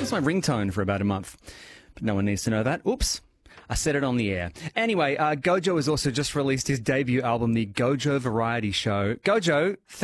was my ringtone for about a month. But no one needs to know that. Oops. I said it on the air. Anyway, Gojo has also just released his debut album, The Gojo Variety Show. Gojo,